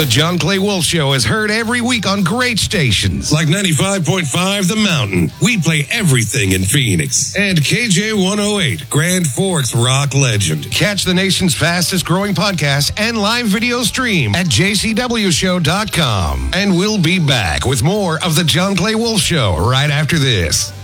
The John Clay Wolf Show is heard every week on great stations like 95.5 The Mountain. We play everything in Phoenix. And KJ 108, Grand Forks rock legend. Catch the nation's fastest growing podcast and live video stream at jcwshow.com. And we'll be back with more of The John Clay Wolf Show right after this.